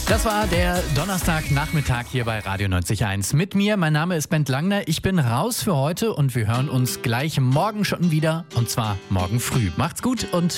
Das war der Donnerstagnachmittag hier bei Radio 90.1. Mit mir, mein Name ist Bent Langner. Ich bin raus für heute und wir hören uns gleich morgen schon wieder. Und zwar morgen früh. Macht's gut und